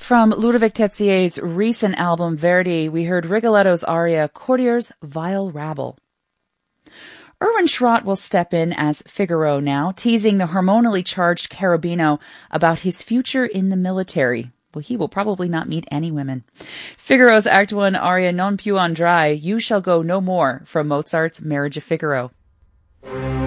From Ludovic Tetsier's recent album Verdi, we heard Rigoletto's aria Courtier's Vile Rabble. Erwin Schrott will step in as Figaro now, teasing the hormonally charged Cherubino about his future in the military. Well, he will probably not meet any women. Figaro's Act 1 aria Non più andrai, You Shall Go No More, from Mozart's Marriage of Figaro.